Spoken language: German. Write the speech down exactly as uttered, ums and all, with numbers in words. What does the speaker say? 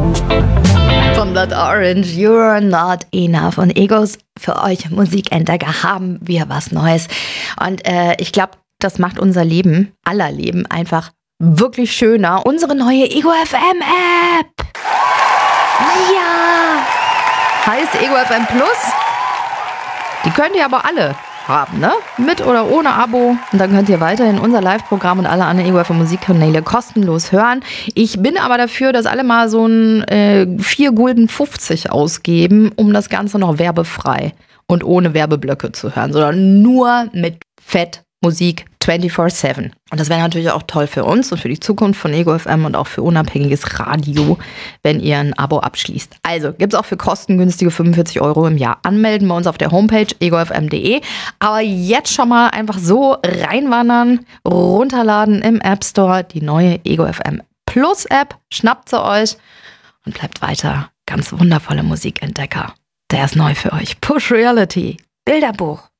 Von Blood Orange, You're Not Enough. Und Egos, für euch Musikentdecker haben wir was Neues. Und äh, ich glaube, das macht unser Leben, aller Leben, einfach wirklich schöner. Unsere neue Ego F M App. Ja. Heißt Ego F M Plus. Die könnt ihr aber alle haben, ne? Mit oder ohne Abo. Und dann könnt ihr weiterhin unser Live-Programm und alle anderen Ego F M Musikkanäle kostenlos hören. Ich bin aber dafür, dass alle mal so ein äh, vier Gulden fünfzig ausgeben, um das Ganze noch werbefrei und ohne Werbeblöcke zu hören, sondern nur mit Fett Musik vierundzwanzig sieben. Und das wäre natürlich auch toll für uns und für die Zukunft von Ego F M und auch für unabhängiges Radio, wenn ihr ein Abo abschließt. Also gibt es auch für kostengünstige fünfundvierzig Euro im Jahr. Anmelden bei uns auf der Homepage ego f m punkt d e. Aber jetzt schon mal einfach so reinwandern, runterladen im App Store die neue Ego F M Plus App. Schnappt sie euch und bleibt weiter ganz wundervolle Musikentdecker. Der ist neu für euch. Push Reality. Bilderbuch.